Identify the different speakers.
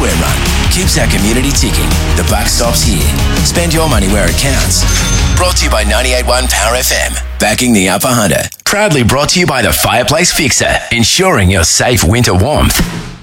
Speaker 1: swim run keeps our community ticking. The buck stops here. Spend your money where it counts. Brought to you by 98.1 Power FM. Backing the Upper Hunter. Proudly brought to you by the Fireplace Fixer. Ensuring your safe winter warmth.